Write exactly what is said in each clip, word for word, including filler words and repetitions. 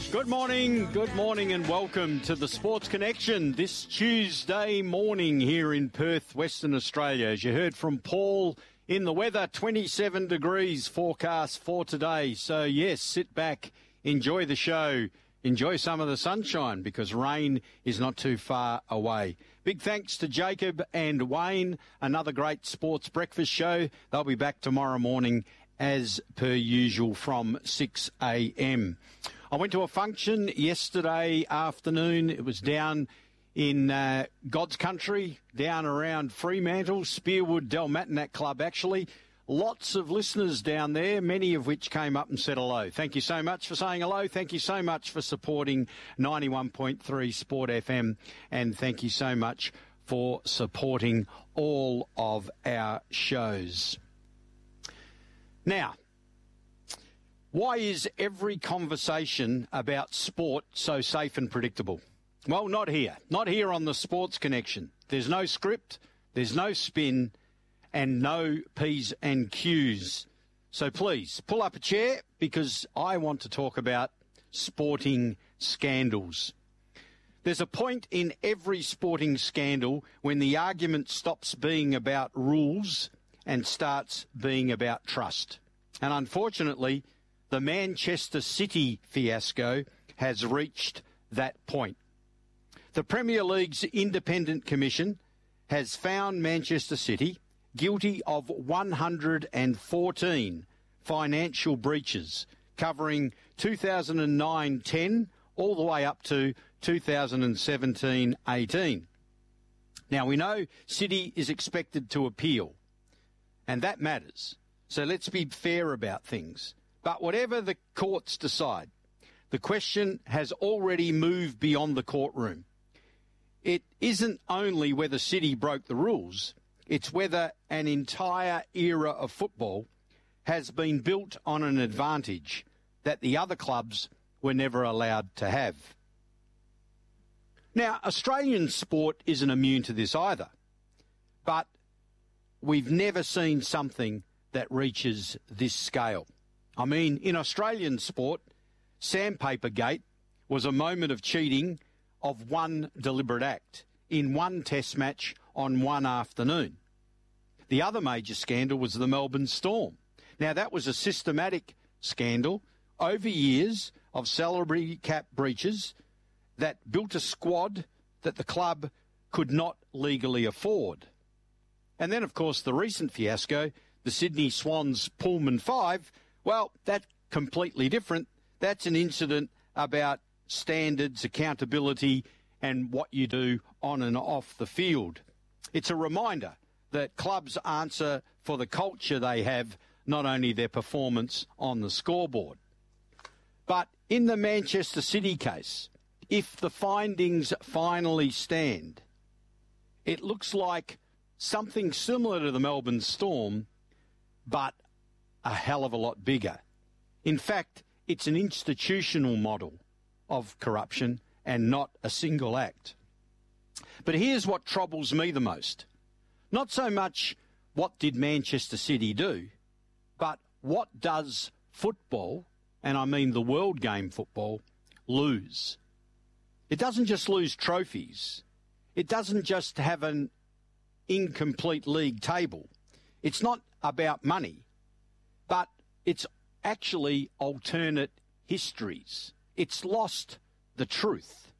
Good morning, good morning and welcome to the Sports Connection this Tuesday morning here in Perth, Western Australia. As you heard from Paul in the weather, twenty-seven degrees forecast for today. So yes, sit back, enjoy the show, enjoy some of the sunshine because rain is not too far away. Big thanks to Jacob and Wayne, another great sports breakfast show. They'll be back tomorrow morning as per usual from six a.m. I went to a function yesterday afternoon. It was down in uh, God's country, down around Fremantle, Spearwood Dalmatinak Club, actually. Lots of listeners down there, many of which came up and said hello. Thank you so much for saying hello. Thank you so much for supporting ninety-one point three Sport F M. And thank you so much for supporting all of our shows. Now, why is every conversation about sport so safe and predictable? Well, not here. Not here on the Sports Connection. There's no script, there's no spin, and no P's and Q's. So please, pull up a chair because I want to talk about sporting scandals. There's a point in every sporting scandal when the argument stops being about rules and starts being about trust. And unfortunately, the Manchester City fiasco has reached that point. The Premier League's Independent Commission has found Manchester City guilty of one hundred fourteen financial breaches covering two thousand nine ten all the way up to two thousand seventeen eighteen. Now, we know City is expected to appeal, and that matters. So let's be fair about things. But whatever the courts decide, the question has already moved beyond the courtroom. It isn't only whether City broke the rules, it's whether an entire era of football has been built on an advantage that the other clubs were never allowed to have. Now, Australian sport isn't immune to this either, but we've never seen something that reaches this scale. I mean, in Australian sport, Sandpaper Gate was a moment of cheating of one deliberate act in one test match on one afternoon. The other major scandal was the Melbourne Storm. Now, that was a systematic scandal over years of salary cap breaches that built a squad that the club could not legally afford. And then, of course, the recent fiasco, the Sydney Swans Pullman Five, well, that's completely different. That's an incident about standards, accountability, and what you do on and off the field. It's a reminder that clubs answer for the culture they have, not only their performance on the scoreboard. But in the Manchester City case, if the findings finally stand, it looks like something similar to the Melbourne Storm, but a hell of a lot bigger. In fact, it's an institutional model of corruption and not a single act. But here's what troubles me the most. Not so much what did Manchester City do, but what does football, and I mean the world game football, lose? It doesn't just lose trophies. It doesn't just have an incomplete league table. It's not about money, but it's actually alternate histories. It's lost the truth.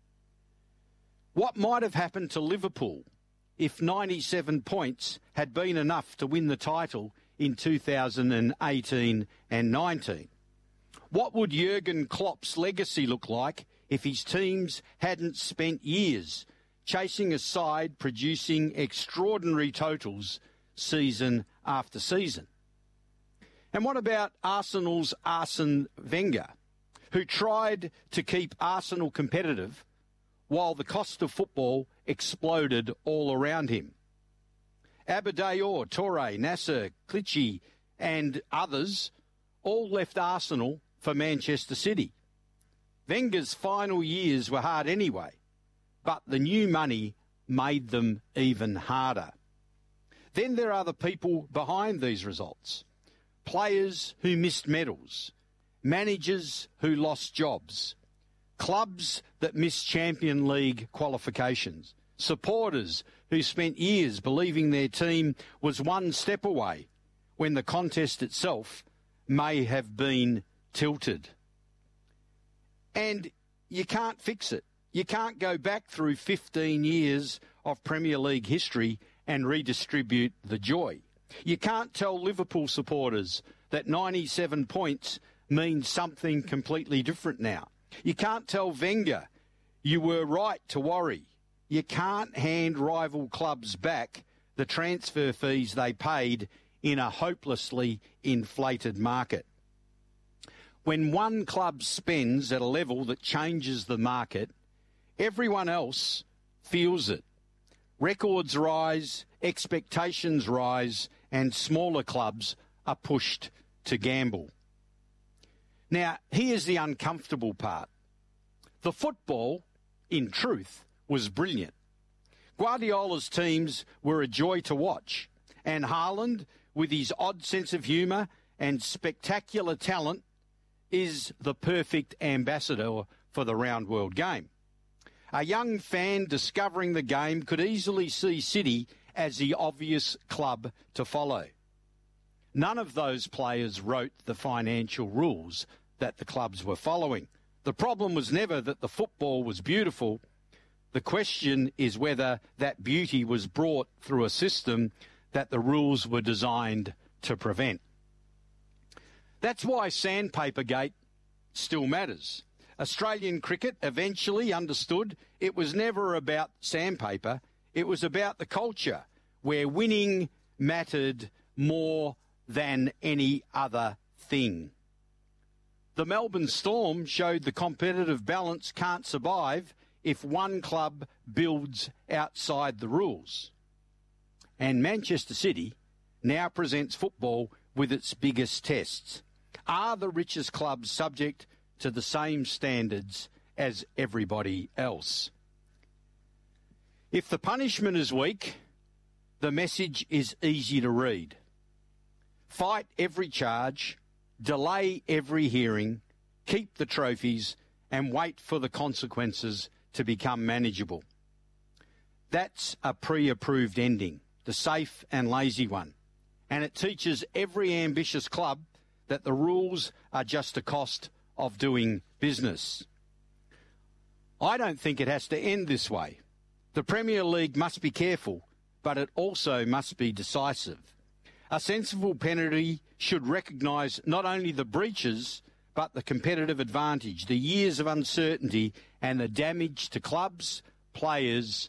What might have happened to Liverpool if ninety-seven points had been enough to win the title in two thousand eighteen and nineteen? What would Jurgen Klopp's legacy look like if his teams hadn't spent years chasing a side producing extraordinary totals season after season? And what about Arsenal's Arsene Wenger, who tried to keep Arsenal competitive while the cost of football exploded all around him? Abadeyor, Toure, Nasser, Clichy and others all left Arsenal for Manchester City. Wenger's final years were hard anyway, but the new money made them even harder. Then there are the people behind these results. Players who missed medals, managers who lost jobs, clubs that miss Champion League qualifications, supporters who spent years believing their team was one step away when the contest itself may have been tilted. And you can't fix it. You can't go back through fifteen years of Premier League history and redistribute the joy. You can't tell Liverpool supporters that ninety-seven points means something completely different now. You can't tell Wenger you were right to worry. You can't hand rival clubs back the transfer fees they paid in a hopelessly inflated market. When one club spends at a level that changes the market, everyone else feels it. Records rise, expectations rise, and smaller clubs are pushed to gamble. Now, here's the uncomfortable part. The football, in truth, was brilliant. Guardiola's teams were a joy to watch, and Haaland, with his odd sense of humour and spectacular talent, is the perfect ambassador for the round world game. A young fan discovering the game could easily see City as the obvious club to follow. None of those players wrote the financial rules that the clubs were following. The problem was never that the football was beautiful. The question is whether that beauty was brought through a system that the rules were designed to prevent. That's why Sandpapergate still matters. Australian cricket eventually understood it was never about sandpaper, it was about the culture where winning mattered more than any other thing. The Melbourne Storm showed the competitive balance can't survive if one club builds outside the rules. And Manchester City now presents football with its biggest tests. Are the richest clubs subject to the same standards as everybody else? If the punishment is weak, the message is easy to read. Fight every charge, delay every hearing, keep the trophies, and wait for the consequences to become manageable. That's a pre-approved ending, the safe and lazy one. And it teaches every ambitious club that the rules are just a cost of doing business. I don't think it has to end this way. The Premier League must be careful, but it also must be decisive. A sensible penalty should recognise not only the breaches, but the competitive advantage, the years of uncertainty and the damage to clubs, players